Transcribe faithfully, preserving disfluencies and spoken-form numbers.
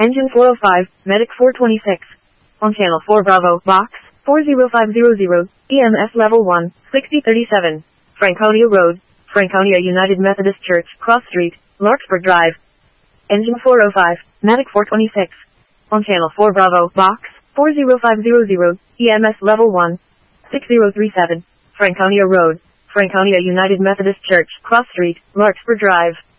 Engine four oh five, Medic four twenty-six. On Channel four Bravo, Box four zero five zero zero, E M S Level one, sixty thirty-seven. Franconia Road, Franconia United Methodist Church, Cross Street, Larkspur Drive. Engine four oh five, Medic four twenty-six. On Channel four Bravo, Box four zero five zero zero, E M S Level one, six zero three seven. Franconia Road, Franconia United Methodist Church, Cross Street, Larkspur Drive.